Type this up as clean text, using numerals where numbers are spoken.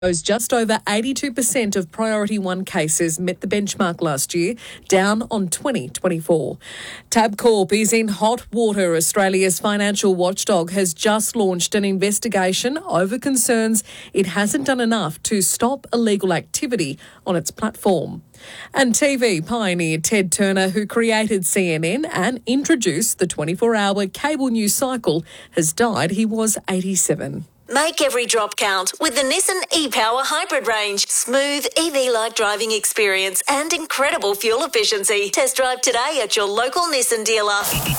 Just over 82% of Priority 1 cases met the benchmark last year, down on 2024. Tabcorp is in hot water. Australia's financial watchdog has just launched an investigation over concerns it hasn't done enough to stop illegal activity on its platform. And TV pioneer Ted Turner, who created CNN and introduced the 24-hour cable news cycle, has died. He was 87. Make every drop count with the Nissan e-Power Hybrid range. Smooth, EV-like driving experience and incredible fuel efficiency. Test drive today at your local Nissan dealer.